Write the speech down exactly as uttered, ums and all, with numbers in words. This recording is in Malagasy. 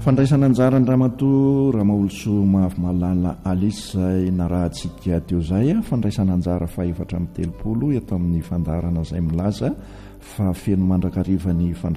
fandraisana anjara ny ramatoa Ramaolso Mavy Malala Alice izay narahantsika teo izay a fandraisana anjara fa efatra amin'ny telopolo eto amin'ny fandarana izay milaza fa feno mandrakariva ny